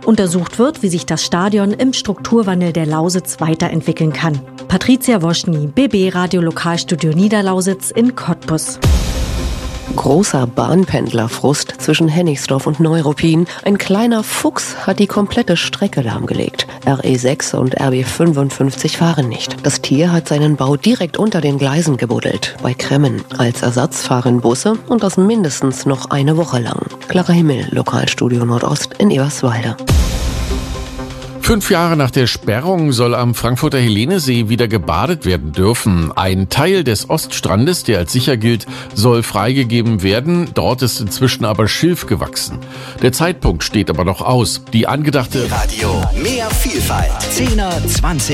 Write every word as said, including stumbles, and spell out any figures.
Untersucht wird, wie sich das Stadion im Strukturwandel der Lausitz weiterentwickeln kann. Patricia Woschny, B B Radio Lokalstudio Niederlausitz in Cottbus. Großer Bahnpendlerfrust zwischen Hennigsdorf und Neuruppin. Ein kleiner Fuchs hat die komplette Strecke lahmgelegt. R E sechs und R B fünfundfünfzig fahren nicht. Das Tier hat seinen Bau direkt unter den Gleisen gebuddelt. Bei Kremmen. Als Ersatz fahren Busse und das mindestens noch eine Woche lang. Clara Himmel, Lokalstudio Nordost in Eberswalde. Fünf Jahre nach der Sperrung soll am Frankfurter Helenesee wieder gebadet werden dürfen. Ein Teil des Oststrandes, der als sicher gilt, soll freigegeben werden. Dort ist inzwischen aber Schilf gewachsen. Der Zeitpunkt steht aber noch aus. Die angedachte Radio, mehr Vielfalt. zehner, zwanzig